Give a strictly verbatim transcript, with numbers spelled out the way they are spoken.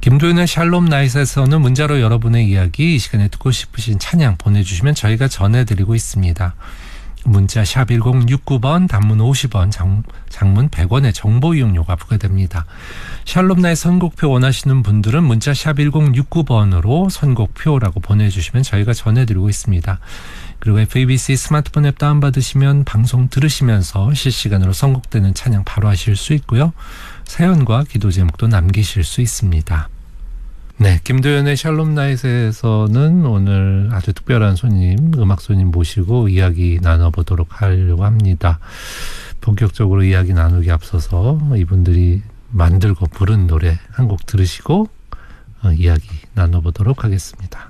김도윤의 샬롬 나잇에서는 문자로 여러분의 이야기, 이 시간에 듣고 싶으신 찬양 보내주시면 저희가 전해드리고 있습니다. 문자 샵 일공육구 번, 단문 오십 원, 장, 장문 백 원의 정보 이용료가 부과됩니다. 샬롬 나잇 선곡표 원하시는 분들은 문자 샵 일공육구 번으로 선곡표라고 보내주시면 저희가 전해드리고 있습니다. 그리고 에프에이비씨 스마트폰 앱 다운받으시면 방송 들으시면서 실시간으로 선곡되는 찬양 바로 하실 수 있고요. 사연과 기도 제목도 남기실 수 있습니다. 네, 김도연의 샬롬 나잇에서는 오늘 아주 특별한 손님, 음악 손님 모시고 이야기 나눠보도록 하려고 합니다. 본격적으로 이야기 나누기 앞서서 이분들이 만들고 부른 노래 한 곡 들으시고 어, 이야기 나눠보도록 하겠습니다.